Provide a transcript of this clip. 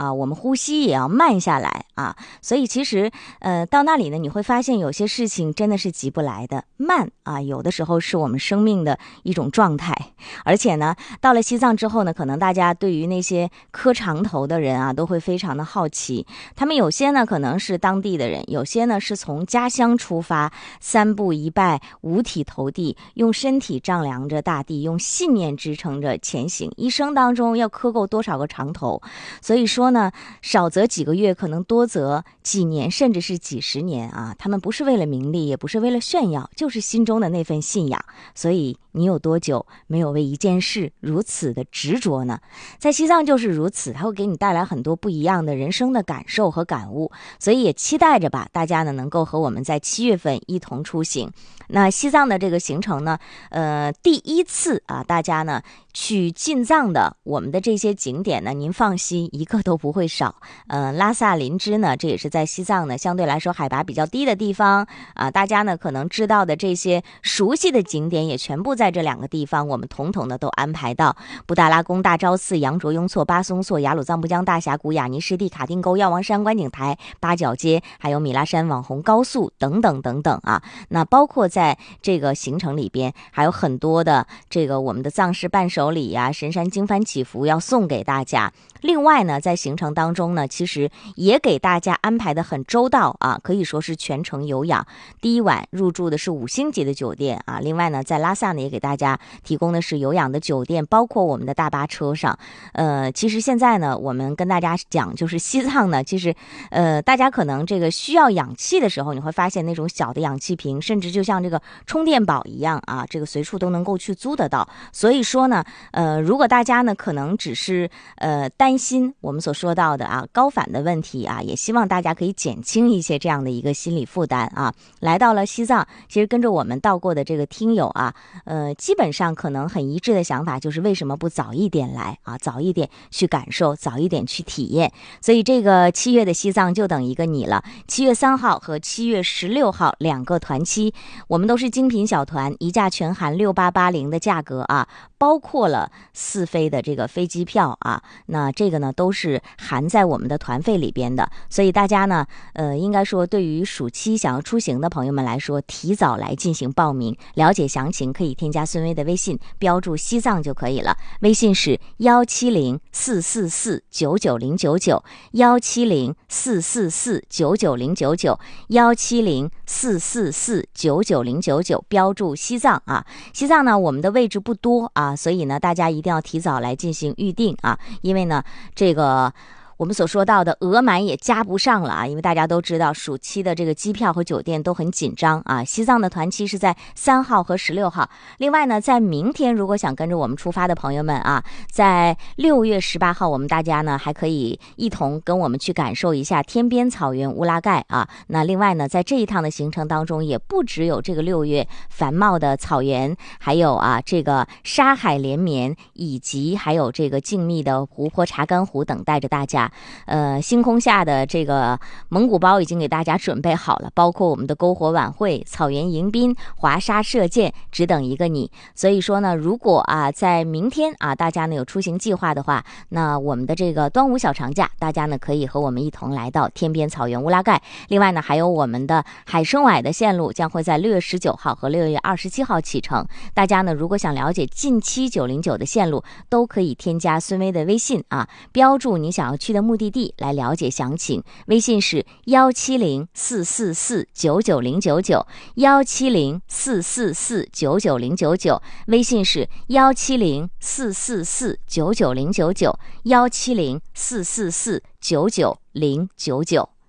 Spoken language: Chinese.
啊，我们呼吸也要慢下来啊。所以其实到那里呢，你会发现有些事情真的是急不来的，慢啊，有的时候是我们生命的一种状态。而且呢，到了西藏之后呢，可能大家对于那些磕长头的人啊，都会非常的好奇。他们有些呢可能是当地的人，有些呢是从家乡出发，三步一拜，五体投地，用身体丈量着大地，用信念支撑着前行，一生当中要磕够多少个长头。所以说呢，少则几个月，可能多则几年，甚至是几十年啊。他们不是为了名利，也不是为了炫耀，就是心中的那份信仰。所以你有多久没有为一件事如此的执着呢？在西藏就是如此，它会给你带来很多不一样的人生的感受和感悟。所以也期待着吧，大家呢能够和我们在7月份一同出行。那西藏的这个行程呢，第一次啊，大家呢去进藏的我们的这些景点呢，您放心，一个都不会少。拉萨林芝呢，这也是在西藏呢相对来说海拔比较低的地方啊，大家呢可能知道的这些熟悉的景点也全部在这2个地方，我们统统的都安排到布达拉宫、大昭寺、羊卓雍措、巴松措、雅鲁藏布江大峡谷、雅尼湿地、卡丁沟、药王山观景台、八角街，还有米拉山网红高速等等等等啊。那包括在这个行程里边还有很多的这个我们的藏式伴手礼呀、神山经幡祈福要送给大家。另外呢，在行程当中呢，其实也给大家安排的很周到啊，可以说是全程有氧。第一晚入住的是5星级的酒店啊，另外呢，在拉萨呢也给大家提供的是有氧的酒店，包括我们的大巴车上。其实现在呢，我们跟大家讲，就是西藏呢，其实大家可能这个需要氧气的时候，你会发现那种小的氧气瓶，甚至就像这个充电宝一样啊，这个随处都能够去租得到。所以说呢，如果大家呢可能只是担心我们所说到的啊高反的问题啊，也希望大家可以减轻一些这样的一个心理负担啊。来到了西藏，其实跟着我们到过的这个听友啊，基本上可能很一致的想法就是为什么不早一点来啊，早一点去感受，早一点去体验。所以这个7月的西藏就等一个你了，7月3号和7月16号2个团期，我们都是精品小团，一价全含6880的价格啊，包括了4飞的这个飞机票啊，那这个呢都是含在我们的团费里边的。所以大家呢应该说对于暑期想要出行的朋友们来说，提早来进行报名，了解详情可以添加孙威的微信，标注西藏就可以了，微信是1704499099170449999，标注西藏啊。西藏呢我们的位置不多啊，所以呢大家一定要提早来进行预定啊，因为呢这个我们所说到的额满也加不上了啊，因为大家都知道暑期的这个机票和酒店都很紧张啊。西藏的团期是在3号和16号。另外呢，在明天如果想跟着我们出发的朋友们啊，在6月18号，我们大家呢还可以一同跟我们去感受一下天边草原乌拉盖啊。那另外呢，在这一趟的行程当中，也不只有这个6月繁茂的草原，还有啊这个沙海连绵，以及还有这个静谧的湖泊查干湖等待着大家。星空下的这个蒙古包已经给大家准备好了，包括我们的篝火晚会、草原迎宾、华沙射箭，只等一个你。所以说呢，如果啊在明天啊大家呢有出行计划的话，那我们的这个端午小长假，大家呢可以和我们一同来到天边草原乌拉盖。另外呢，还有我们的海参崴的线路将会在6月19号和6月27号启程。大家呢如果想了解近期909的线路，都可以添加孙威的微信啊，标注你想要去的目的地来了解详情。微信是1704499099170449999，微信是1704499099170449999。